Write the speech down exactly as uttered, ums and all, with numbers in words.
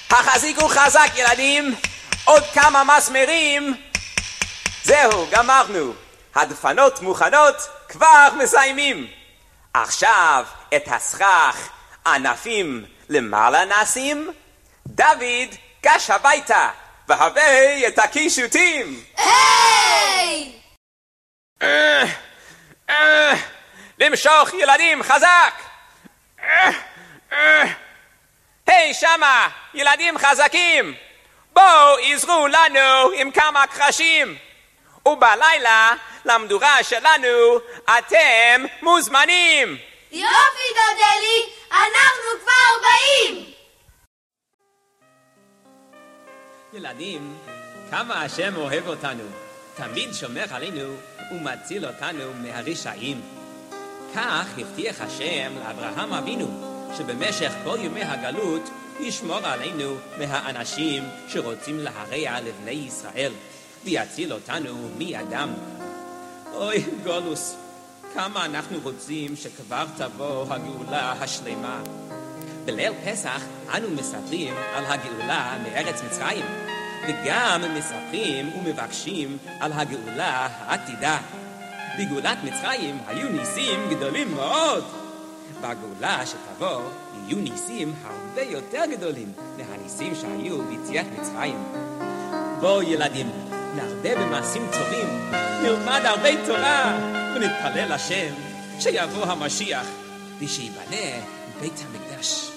החזיקו חזק ילדים, עוד כמה מסמרים. זהו, גמרנו. הדפנות מוכנות, כבר מסיימים. עכשיו את הסכך ענפים למעלה נשים. דוד גש הביתה והביא את הקישוטים. היי! אה, אה, למשוך ילדים חזק. אה, אה. היי שמה, ילדים חזקים, בואו עזרו לנו עם כמה קרשים. ובלילה למדורה שלנו אתם מוזמנים. יופי דודלי, אנחנו כבר באים. ילדים, כמה השם אוהב אותנו, תמיד שומר עלינו ומציל אותנו מהרשעים. כך הבטיח השם לאברהם אבינו, שבמשך כל ימי הגלות ישמור עלינו מהאנשים שרוצים להרע לבני ישראל, ויציל אותנו מידם. אוי גולוס, כמה אנחנו רוצים שכבר תבוא הגאולה השלמה. בליל פסח אנו מספרים על הגאולה מארץ מצרים, וגם מספרים ומבקשים על הגאולה העתידה. בגאולת מצרים היו ניסים גדולים מאוד. בגאולה שתבוא יהיו ניסים הרבה יותר גדולים מהניסים שהיו ביציאת מצרים. בואו ילדים, נרבה במעשים טובים, נלמד הרבה תורה ונתפלל השם שיבוא המשיח ושיבנה בית המקדש.